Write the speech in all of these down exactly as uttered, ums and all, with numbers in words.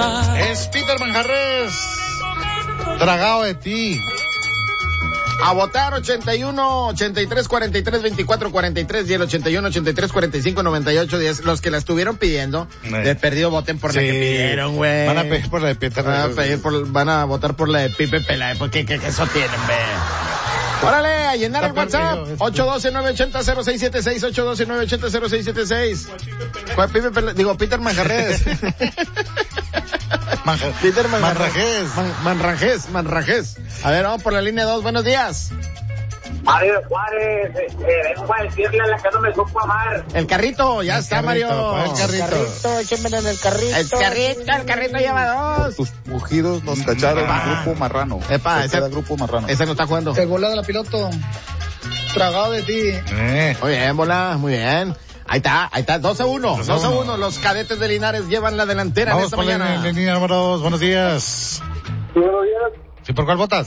llorar. Es Peter Manjarres, tragado de ti. A votar ochenta y uno, ochenta y tres, cuarenta y tres, veinticuatro, cuarenta y tres y el ochenta y uno, ochenta y tres, cuarenta y cinco, noventa y ocho, diez. Los que la estuvieron pidiendo, Eh. de perdido voten por Sí. la que pidieron, güey. Van a pedir por la de Peter. Van a pedir por, van a votar por la de Pipe Peláez, porque qué eso tienen, ve. Órale, a llenar el Está WhatsApp. perdido, este. ocho uno dos, nueve ocho cero, cero seis siete seis, ocho uno dos, nueve ocho cero, cero seis siete seis. ¿Cuál Pipe Peláez? Digo, Peter Manjarres. Manja- Peter Manjarres. Manrajés. Man- Manrajés, Manrajés. A ver, vamos por la línea dos, buenos días. Mario Juárez, eh, eh, vengo a decirle a la que no me supo amar. El carrito, ya El está, carrito, Mario. ¿cuál es el carrito? échenmelo en el carrito. El carrito, el carrito lleva dos. Tus mugidos nos cacharon Ah. Grupo Marrano. Epa, Se ese- queda Grupo Marrano. Ese no está jugando. El bola de la piloto. Tragado de ti. Eh. Muy bien, bola, muy bien. Ahí está, ahí está, dos a uno, Dos a dos a uno. uno. Los cadetes de Linares llevan la delantera en Vamos esta por la mañana. línea, línea número dos. Buenos días. Buenos días, ¿Sí, por cuál votas?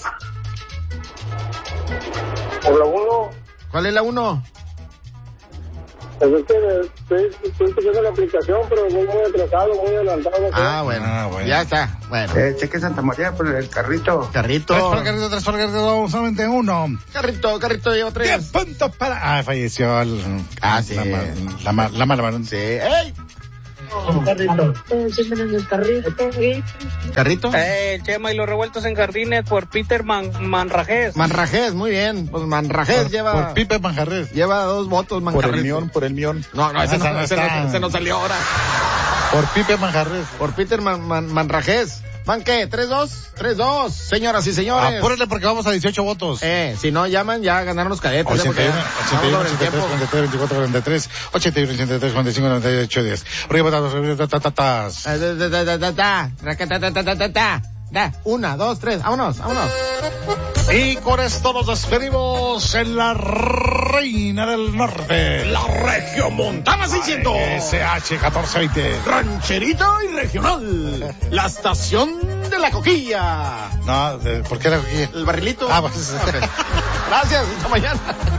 por la uno. ¿Cuál es la uno? Pues es que estoy, estoy escuchando la aplicación, pero voy muy atrasado, muy adelantado. Ah, bueno, Ah, bueno. ya está. Bueno, Eh, cheque Santa María por el carrito. carrito. Tres para el carrito, tres para el carrito, solamente uno. Carrito, carrito lleva Diez tres. puntos para... Ah, falleció el... Ah, sí. La, ma- la, ma- la mala mano. Sí. ¡Ey! Carrito. Échenmelo en el carrito. ¿Carrito? Eh, Chema y los revueltos en jardines por Peter Man, Manrajés. Manrajés, muy bien. Pues Manrajés Por, lleva... por Pipe Manjarres. Lleva dos votos, Por Manjarres. el mión, por el mión. No, no, ese Ah, no, esa no ese no, está. ese no salió ahora. Por Pipe Manjarres. Por Peter Man, Man- Manrajés. ¿Van qué? ¿tres dos? tres dos, señoras y señores. Apúrele porque vamos a dieciocho votos. Eh, si no llaman, ya ganaron los cadetes. ¿eh? ochenta y Porque uno, ya ochenta y uno, vamos sobre el ochenta y tres, tiempo. cuarenta y tres, veinticuatro, cuarenta y tres, ochenta y uno, ochenta y tres, cuarenta y cinco, noventa y ocho, diez. Arriba, ta, ta, ta, ta, ta. Eh, da, da, da, da, da, raca, ta, ta, ta, ta, ta, ta. Da, una, dos, tres, vámonos, vámonos. Y con esto nos despedimos en la Reina del Norte. La Regiomontana seiscientos. S H catorce veinte. Rancherito y regional. La estación de la coquilla. No, de- ¿por qué era aquí? El barrilito. Ah, pues. Ok. Gracias, hasta mañana.